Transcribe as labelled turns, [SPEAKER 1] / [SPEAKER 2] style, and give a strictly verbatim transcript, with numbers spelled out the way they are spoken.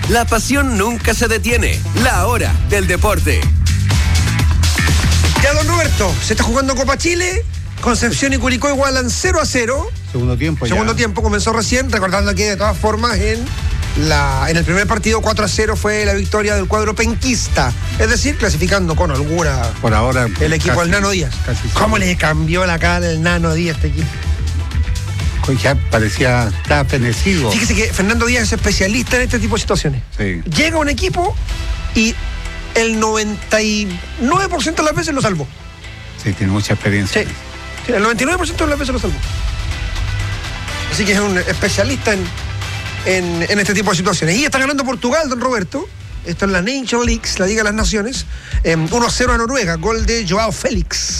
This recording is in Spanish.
[SPEAKER 1] La pasión nunca se detiene. La hora del deporte.
[SPEAKER 2] Ya, don Roberto, se está jugando Copa Chile. Concepción y Curicó igualan cero a cero.
[SPEAKER 3] Segundo tiempo ya.
[SPEAKER 2] Segundo tiempo comenzó recién, recordando que de todas formas en la en el primer partido cuatro a cero fue la victoria del cuadro penquista. Es decir, clasificando con holgura
[SPEAKER 3] por ahora
[SPEAKER 2] el equipo del Nano Díaz. ¿Cómo le cambió la cara el Nano Díaz a este equipo?
[SPEAKER 3] Ya parecía, estaba fenecido.
[SPEAKER 2] Fíjese que Fernando Díaz es especialista en este tipo de situaciones.
[SPEAKER 3] Sí.
[SPEAKER 2] Llega un equipo y el noventa y nueve por ciento de las veces lo salvó.
[SPEAKER 3] Sí, tiene mucha experiencia.
[SPEAKER 2] Sí. El noventa y nueve por ciento de las veces lo salvó. Así que es un especialista en, en, en este tipo de situaciones. Y está ganando Portugal, don Roberto. Esto es la Nation League, la Liga de las Naciones. Eh, uno a cero a Noruega, gol de Joao Félix.